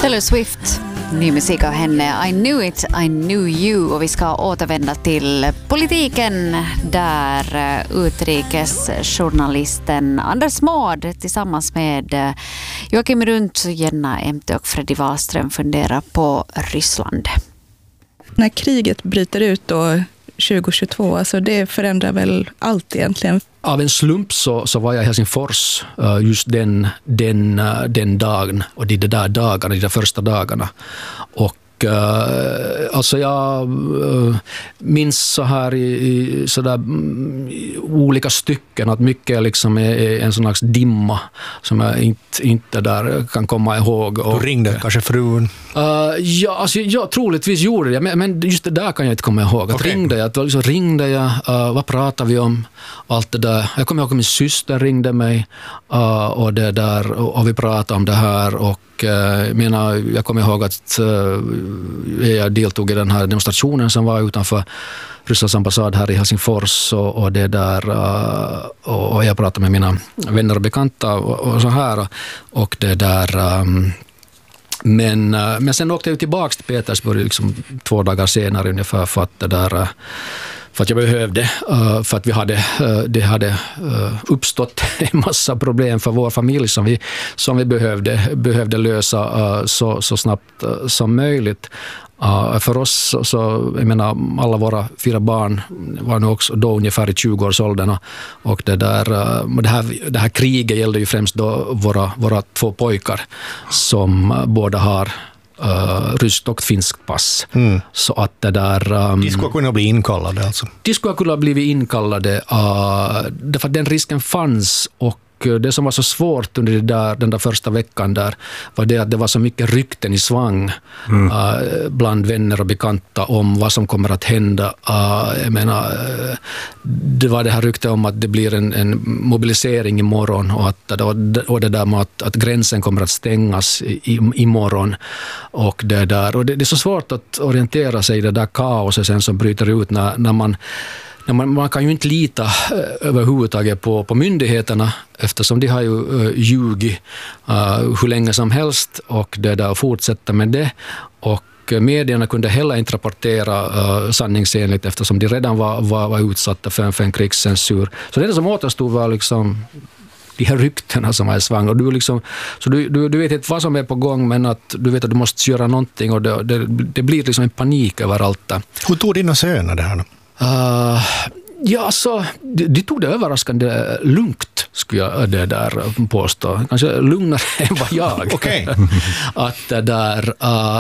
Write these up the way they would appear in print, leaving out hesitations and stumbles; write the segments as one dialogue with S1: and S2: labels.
S1: Taylor Swift, ny musik av henne. I knew it, I knew you. Och vi ska återvända till politiken där utrikesjournalisten Anders Mård tillsammans med Joakim Rundt, Jenna Emte och Freddy Wahlström funderar på Ryssland.
S2: När kriget bryter ut då 2022, alltså det förändrar väl allt egentligen.
S3: Av en slump så var jag i Helsingfors just den dagen och de där första dagarna. Och alltså jag minns så här i sådär olika stycken att mycket liksom är en sån slags dimma som jag inte där kan komma ihåg.
S4: Du ringde kanske frun?
S3: Ja, alltså jag troligtvis gjorde det, men just det där kan jag inte komma ihåg. Att ringde jag, vad pratade vi om? Allt det där. Jag kommer ihåg att min syster ringde mig och det där, och vi pratade om det här, och jag kommer ihåg att jag deltog i den här demonstrationen som var utanför Rysslands ambassad här i Helsingfors, och det där, och jag pratade med mina vänner och bekanta och så här, och det där. Men sen åkte jag tillbaka till Petersburg liksom 2 dagar senare ungefär för att jag behövde, för att det hade uppstått en massa problem för vår familj som vi behövde lösa så snabbt som möjligt. För oss, så jag menar, alla våra 4 barn var nu också då ungefär i 20-årsåldern, och det här kriget gällde ju främst då våra 2 pojkar som båda har ryskt och finskt pass. Så att det där...
S4: de skulle kunna bli inkallade alltså? De
S3: skulle kunna bli inkallade, därför att den risken fanns, och det som var så svårt under den där första veckan där var det att det var så mycket rykten i svang bland vänner och bekanta om vad som kommer att hända. Jag menar, det var det här ryktet om att det blir en mobilisering imorgon, och det där med att gränsen kommer att stängas imorgon, och det där. Och det är så svårt att orientera sig i det där kaoset sen som bryter ut när man kan ju inte lita överhuvudtaget på myndigheterna, eftersom de har ju ljugit hur länge som helst, och det där fortsätter med det. Och medierna kunde heller inte rapportera sanningsenligt, eftersom de redan var utsatta för en krigscensur. Så det som återstod var liksom de här ryktena som är i svang, och du vet inte vad som är på gång, men att du vet att du måste göra någonting, och det blir liksom en panik överallt.
S4: Hur tog dina söner det här då?
S3: Ja, så de tog det överraskande lugnt, skulle jag det där påstå. Kanske lugnare än vad jag.
S4: Okej.
S3: Att det där,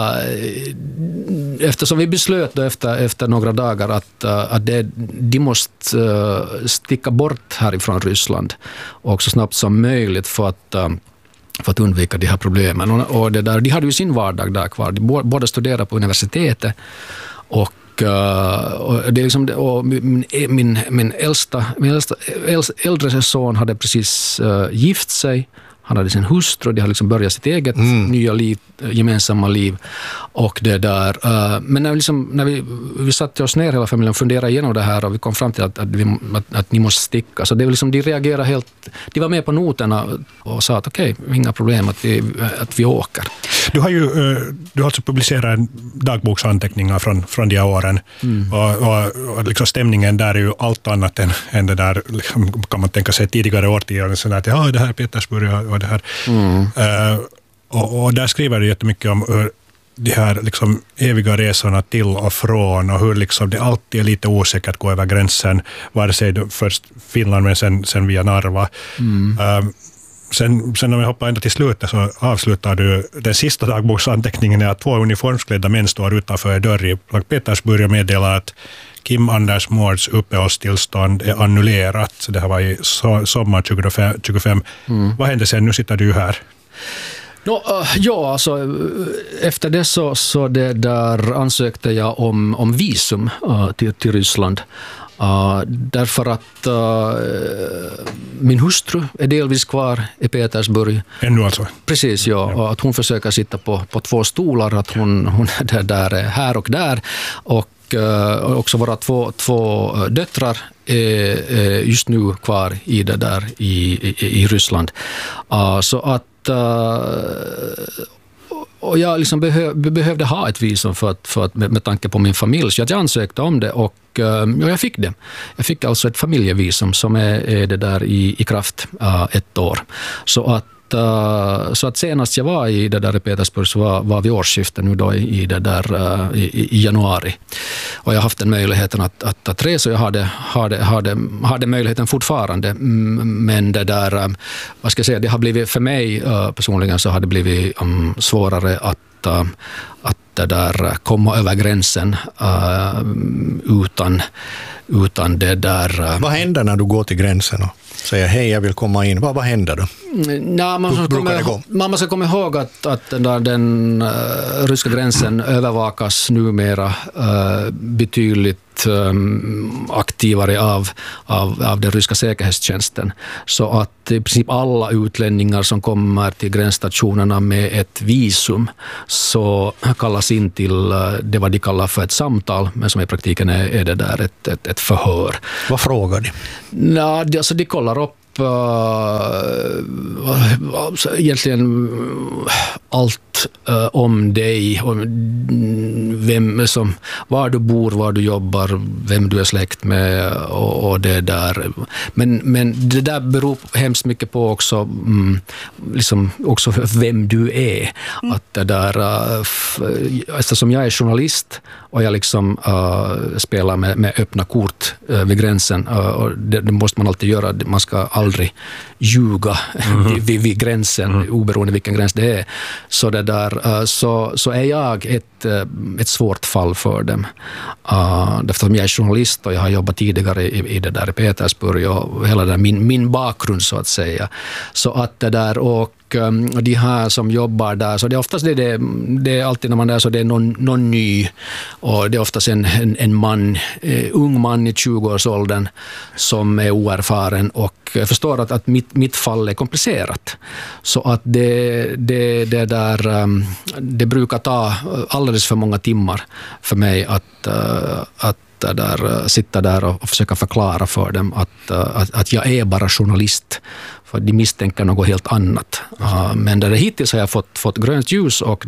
S3: eftersom vi beslöt då efter några dagar att de måste sticka bort härifrån Ryssland, och så snabbt som möjligt för att undvika de här problemen. Och det där, de hade ju sin vardag där kvar. De båda studerade på universitetet, och det är liksom, och min äldre son hade precis gift sig. Han hade sin hustru, de hade liksom börjat sitt eget nya liv, gemensamma liv, och det där. Men när vi satte oss ner hela familjen och funderade igenom det här, och vi kom fram till att ni måste sticka. Så det var liksom, de reagerade helt, de var med på noterna och sa att okej, inga problem att vi åker.
S5: Du har alltså publicerat dagboksanteckningar från de här åren, och liksom stämningen där är ju allt annat än det där, liksom, kan man tänka sig tidigare årtionden, så att det här är Petersburg och det här. Och där skriver du jättemycket om hur de här liksom eviga resorna till och från, och hur liksom det alltid är lite osäkert att gå över gränsen, vare sig först Finland men sen via Narva. Sen om jag hoppar ända till slutet, så avslutar du den sista dagboksanteckningen är att 2 uniformsklädda män står utanför en dörr i Petersburg och meddelar att Kim Anders Mårds uppehållstillstånd är annullerat. Så det här var i sommar 2025. Vad hände sen? Nu sitter du här.
S3: Ja, alltså efter det så det där ansökte jag om visum till Ryssland. Därför att min hustru är delvis kvar i Petersburg.
S5: Ännu alltså?
S3: Precis, ja. Och att hon försöker sitta på 2 stolar, att hon är där här och där. Och också våra två döttrar är just nu kvar i det där i Ryssland. Så att och jag liksom behövde ha ett visum för att med tanke på min familj. Så jag ansökte om det och jag fick det. Jag fick alltså ett familjevisum som är det där i kraft 1 år. Så att senast jag var i det där i Petersburg så var vid årsskiftet nu då i januari. Och jag har haft den möjligheten att resa. Jag hade möjligheten fortfarande. Men det där, vad ska jag säga, det har blivit för mig personligen så har det blivit svårare att det där komma över gränsen utan det där.
S4: Vad händer när du går till gränsen och säger hej, jag vill komma in? Vad händer då?
S3: Man ska komma ihåg att den ryska gränsen övervakas numera betydligt aktivare av den ryska säkerhetstjänsten. Så att i princip alla utlänningar som kommer till gränsstationerna med ett visum så kallas in till det vad de kallar för ett samtal, men som i praktiken är det där ett förhör.
S4: Vad frågar de?
S3: Alltså de kollar upp egentligen allt om dig, var du bor, var du jobbar, vem du är släkt med och det där. Men det där beror hemskt mycket på också liksom också vem du är. Att det där, eftersom jag är journalist och jag liksom spelar med öppna kort vid gränsen, och det måste man alltid göra. Man ska aldrig ljuga vid gränsen, oberoende vilken gräns det är. Så det där, så är jag ett svårt fall för dem. Eftersom jag är journalist och jag har jobbat tidigare i det där i Petersburg och hela där min bakgrund så att säga. Så att det där, och de här som jobbar där, så det är oftast det är alltid när man är där så det är någon ny, och det är oftast en man, ung man i 20-årsåldern som är oerfaren, och jag förstår att mitt fall är komplicerat. Så att det brukar ta alldeles för många timmar för mig att sitta där och försöka förklara för dem att jag är bara journalist, för de misstänker något helt annat. Men hittills har jag fått grönt ljus, och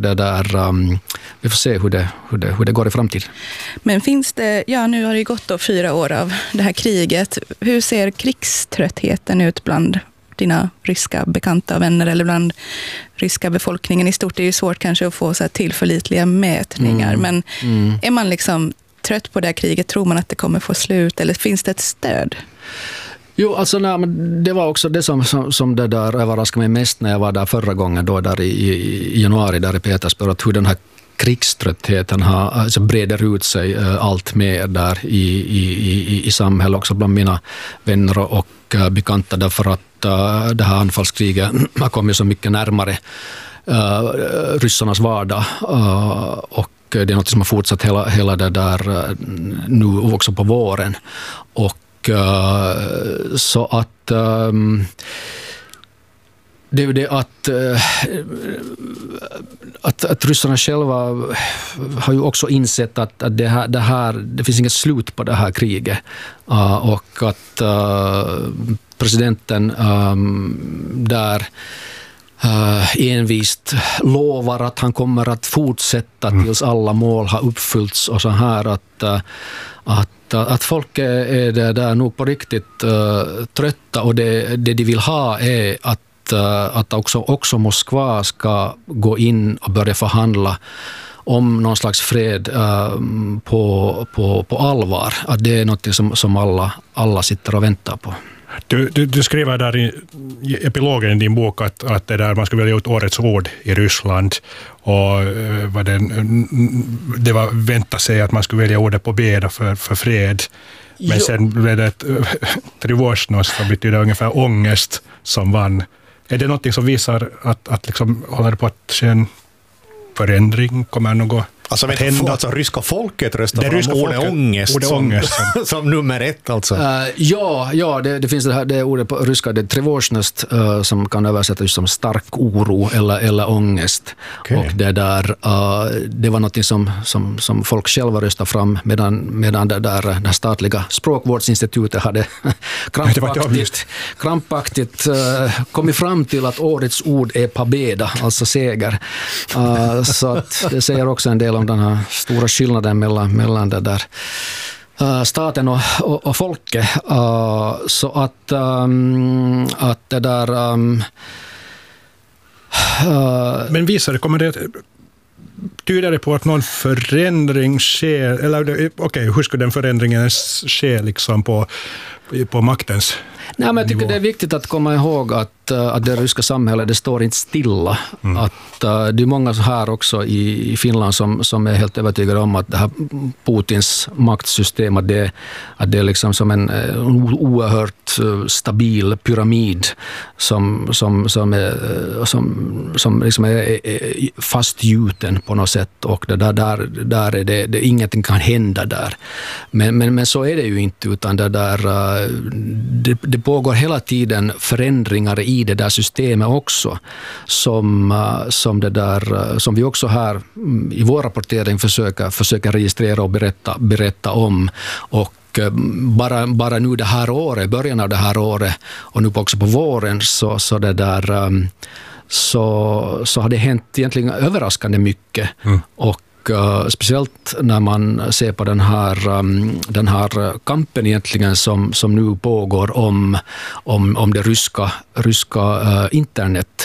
S3: vi får se hur det går i framtiden.
S2: Men finns det, nu har det gått 4 år av det här kriget. Hur ser krigströttheten ut bland dina ryska bekanta och vänner, eller bland ryska befolkningen i stort? Det är ju svårt kanske att få så här tillförlitliga mätningar, men är man liksom trött på det här kriget? Tror man att det kommer få slut, eller finns det ett stöd?
S3: Jo, alltså det var också det som det där överraskade mig mest när jag var där förra gången då där i januari där i Petersburg, att hur den här krigströttheten alltså breder ut sig allt mer där i samhället, också bland mina vänner och bekanta, därför att det här anfallskriget har kommit så mycket närmare ryssarnas vardag, och det är något som har fortsatt hela det där nu också på våren. Och så att det är ju det att ryssarna själva har ju också insett att det finns inget slut på det här kriget, och att presidenten där envist lovar att han kommer att fortsätta tills alla mål har uppfyllts, och så här att folk är det där nog på riktigt trötta, och det de vill ha är att också Moskva ska gå in och börja förhandla om någon slags fred på allvar. Att det är något som alla sitter och väntar på.
S5: Du skriver där i epilogen i din bok att det där man skulle vilja ut årets ord i Ryssland, och det var vänta sig att man skulle välja ordet pobeda för fred. Men sen blev det trivosnost, som betyder ungefär ångest, som vann. Är det något som visar att liksom håller på att ske en förändring? Kommer något
S4: Alltså, alltså ryska folket röstar
S5: det
S4: fram ordet ångest, som nummer 1 alltså.
S3: Ja, det finns det här det ordet på ryska, det trevozhnost, som kan översättas som stark oro eller ångest.
S4: Okay.
S3: Och det var något som folk själva röstade fram medan det statliga språkvårdsinstitutet hade krampaktigt kommit fram till att årets ord är pabeda, alltså seger. Så att det säger också en del om den här stora skillnaden mellan det där staten och folket. Så att det där...
S5: Men kommer det tyder det på att någon förändring sker? Eller hur skulle den förändringen ske liksom på maktens
S3: Nej, men jag tycker
S5: nivå?
S3: det är viktigt att komma ihåg att det ryska samhället, det står inte stilla. Att det är många så här också i Finland som är helt övertygade om att det här Putins maktsystem, att det är liksom som en oerhört stabil pyramid som liksom är fastgjuten på något sätt, och där är det ingenting kan hända där. Men så är det ju inte, utan det pågår hela tiden förändringar i det där systemet också, som vi också här i vår rapportering försöker registrera och berätta om. Och bara nu det här året, början av det här året och nu också på våren så har det hänt egentligen överraskande mycket. Och speciellt när man ser på den här kampen egentligen som nu pågår om det ryska internet,